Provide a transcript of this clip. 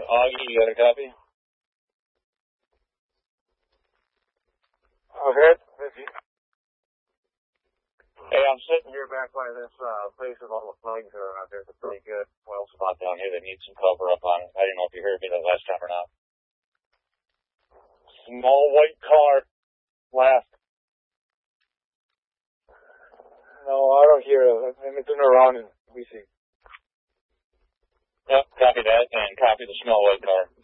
Augie, you got a copy? Okay. Hey, I'm sitting here back by this place with all the flags that are out there. It's a pretty good well spot down here that needs some cover up on it. I didn't know if you heard me the last time or not. Small white car left. No, I don't hear it. I'm turn around and we see. Yep, copy that, and copy the small white car.